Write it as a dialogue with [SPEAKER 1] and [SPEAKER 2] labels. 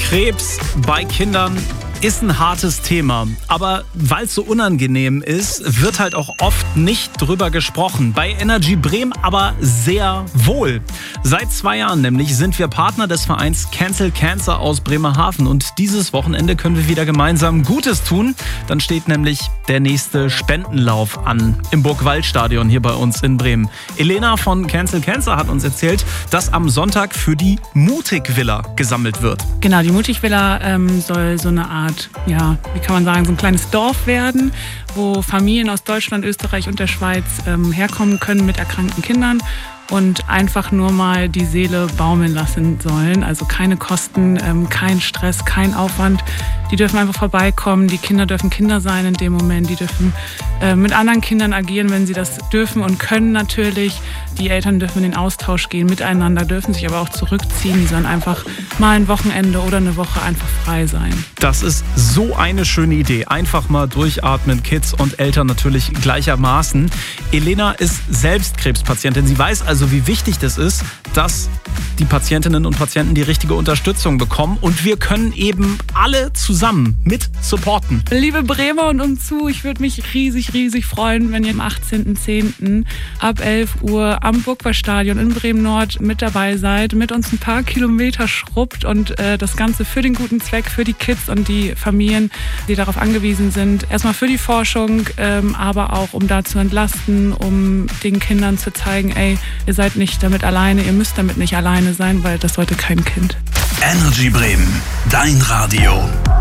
[SPEAKER 1] Krebs bei Kindern ist ein hartes Thema, aber weil es so unangenehm ist, wird halt auch oft nicht drüber gesprochen. Bei Energy Bremen aber sehr wohl. Seit 2 Jahren nämlich sind wir Partner des Vereins Cancel Cancer aus Bremerhaven und dieses Wochenende können wir wieder gemeinsam Gutes tun. Dann steht nämlich der nächste Spendenlauf an im Burgwaldstadion hier bei uns in Bremen. Elena von Cancel Cancer hat uns erzählt, dass am Sonntag für die Mutig-Villa gesammelt wird.
[SPEAKER 2] Genau, die Mutig-Villa soll so eine Art, ja, wie kann man sagen, so ein kleines Dorf werden, wo Familien aus Deutschland, Österreich und der Schweiz herkommen können mit erkrankten Kindern und einfach nur mal die Seele baumeln lassen sollen. Also keine Kosten, kein Stress, kein Aufwand. Die dürfen einfach vorbeikommen. Die Kinder dürfen Kinder sein in dem Moment. Die dürfen mit anderen Kindern agieren, wenn sie das dürfen und können natürlich. Die Eltern dürfen in den Austausch gehen miteinander, dürfen sich aber auch zurückziehen. Die sollen einfach mal ein Wochenende oder eine Woche einfach frei sein.
[SPEAKER 1] Das ist so eine schöne Idee. Einfach mal durchatmen, Kids und Eltern natürlich gleichermaßen. Elena ist selbst Krebspatientin. Sie weiß also, wie wichtig das ist, dass die Patientinnen und Patienten die richtige Unterstützung bekommen. Und wir können eben alle zusammen mit supporten.
[SPEAKER 2] Liebe Bremer und umzu, ich würde mich riesig freuen, wenn ihr am 18.10. ab 11 Uhr am Burgwaldstadion in Bremen-Nord mit dabei seid, mit uns ein paar Kilometer schrubbt und das Ganze für den guten Zweck, für die Kids und die Familien, die darauf angewiesen sind. Erstmal für die Forschung, aber auch um da zu entlasten, um den Kindern zu zeigen, ey, ihr seid nicht damit alleine, ihr müsst damit nicht alleine sein, weil das sollte kein Kind.
[SPEAKER 3] Energy Bremen, dein Radio.